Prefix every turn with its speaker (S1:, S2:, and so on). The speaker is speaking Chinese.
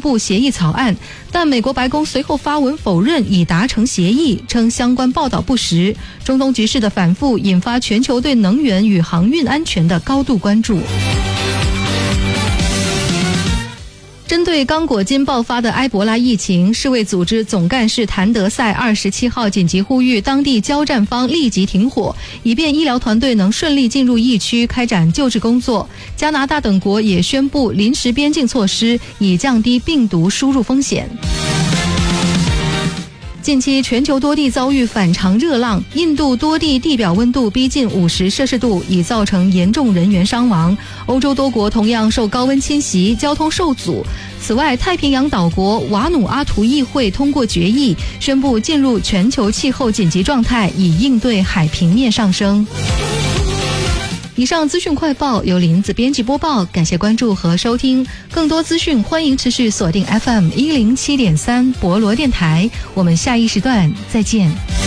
S1: 布协议草案，但美国白宫随后发文否认已达成协议，称相关报道不实。中东局势的反复引发全球对能源与航运安全的高度关注。针对刚果金爆发的埃博拉疫情，世卫组织总干事谭德赛27号紧急呼吁当地交战方立即停火，以便医疗团队能顺利进入疫区开展救治工作。加拿大等国也宣布临时边境措施，以降低病毒输入风险。近期全球多地遭遇反常热浪，印度多地地表温度逼近50摄氏度，已造成严重人员伤亡。欧洲多国同样受高温侵袭，交通受阻。此外，太平洋岛国瓦努阿图议会通过决议，宣布进入全球气候紧急状态，以应对海平面上升。以上资讯快报由林子编辑播报，感谢关注和收听。更多资讯欢迎持续锁定 FM 107.3博罗电台，我们下一时段再见。